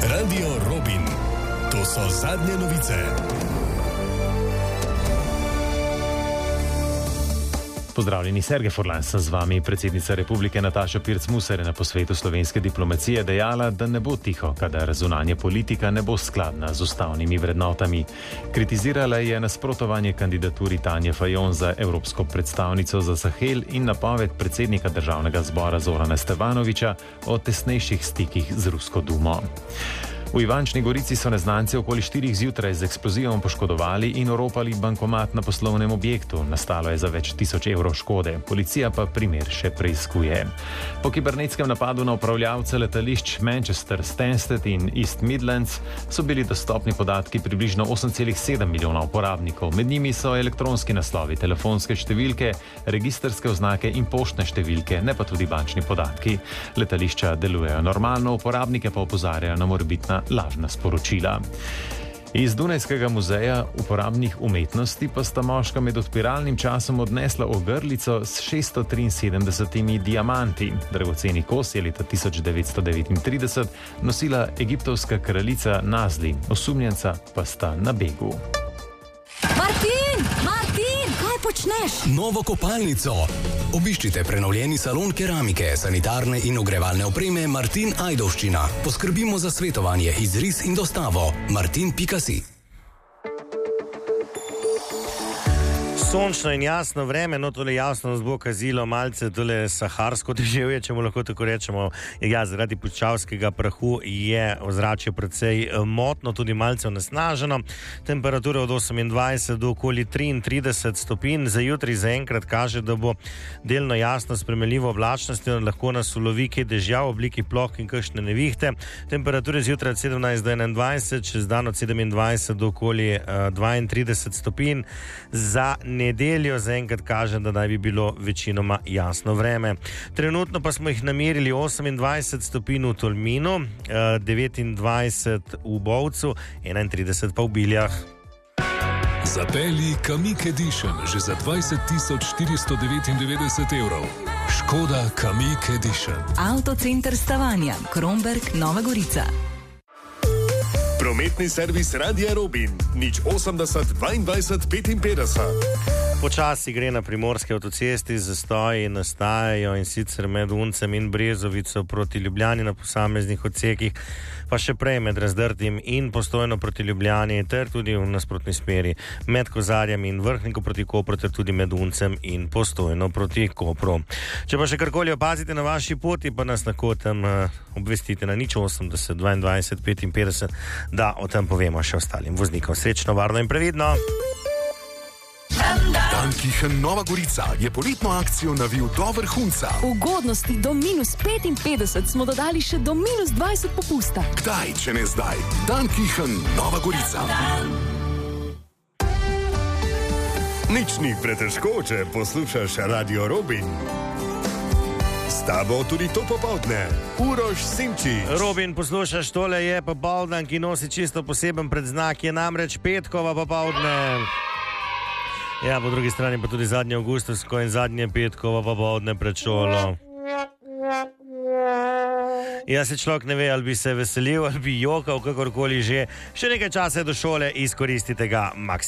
Radio Robin. To so zadnje novice. Pozdravljeni, Sergej Furlan sem z vami. Predsednica republike Nataša Pirc-Musar je na posvetu slovenske diplomacije dejala, da ne bo tiho, kadar zunanja politika ne bo skladna z ustavnimi vrednotami. Kritizirala je nasprotovanje kandidaturi Tanje Fajon za evropsko predstavnico za Sahel in napoved predsednika državnega zbora Zorana Stevanovića o tesnejših stikih z Rusko dumo. V Ivančni Gorici so neznanci okoli 4 zjutraj z eksplozijo poškodovali in oropali bankomat na poslovnem objektu. Nastalo je za več tisoč evrov škode. Policija pa primer še preiskuje. Po kibernetskem napadu na upravljavce letališč Manchester, Stansted in East Midlands so bili dostopni podatki približno 8,7 milijona uporabnikov. Med njimi so elektronski naslovi, telefonske številke, registrske oznake in poštne številke, ne pa tudi bančni podatki. Letališča delujejo normalno, uporabnike pa opozarjajo na morebitna lažna sporočila. Iz Dunajskega muzeja uporabnih umetnosti pa sta moška med odpiralnim časom odnesla ogrlico s 673 diamanti. Dragoceni kos je leta 1939 nosila egiptovska kraljica Nazli, osumljenca pa sta na begu. Martin, kaj počneš? Novo kopalnico. Obiščite prenovljeni salon keramike, sanitarne in ogrevalne opreme Martin Ajdovščina. Poskrbimo za svetovanje, izris in dostavo. Martin.si. Sončno in jasno vreme, no tole jasno nas bo kazilo malce tole saharsko deževje, če mu lahko tako rečemo. Ja, zaradi puščavskega prahu je ozračje precej motno, tudi malce onesnaženo. Temperatura od 28 do okoli 33 stopinj. Za jutri zaenkrat kaže, da bo delno jasno s spremenljivo oblačnostjo, lahko nas ulovi kaj dežja v obliki ploh in kakšne nevihte. Temperature zjutraj od 17 do 21, čez dan od 27 do okoli 32 stopinj. Za nedeljo zaenkrat kaže, da naj bi bilo večinoma jasno vreme. Trenutno pa smo jih namerili 28 stopinj v Tolminu, 29 v Bovcu, 31 pa v Biljah. Zapelji Kamiq Edition že za 20.499 evrov. Škoda Kamiq Edition. Avtocenter Stavanja, Kromberk, Nova Gorica. Prometni servis Radia Robin. 080 22 55. Počasi gre na primorske avtocesti, zastoji nastajajo in sicer med Uncem in Brezovico proti Ljubljani na posameznih odsekih, pa še prej med Razdrtim in Postojno proti Ljubljani, ter tudi v nasprotni smeri med Kozarjem in Vrhnikom proti Kopru, ter tudi med Uncem in Postojno proti Kopru. Če pa še karkoli opazite na vaši poti, pa nas lahko tam obvestite na 080 22 55, da o tem povemo še ostalim voznikom. Srečno, varno in previdno! Dankichen Nova Gorica je poletno akcijo navil do vrhunca. Ugodnosti do -55 smo dodali še do -20 popusta. Kdaj, če ne zdaj? Dankichen Nova Gorica. Nič ni pretežko, če poslušaš Radio Robin. S tabo tudi to popoldne. Uroš Simčič. Robin, poslušaš, tole je popoldan, ki nosi čisto poseben predznak, je namreč petkova popoldne. Ja, po drugi strani pa tudi zadnje avgustovsko in zadnje petkovo popoldne pred šolo. Ja, se človek ne ve, ali bi se veselil, ali bi jokal, kakorkoli že. Še nekaj časa je do šole, izkoristite ga maksimalno.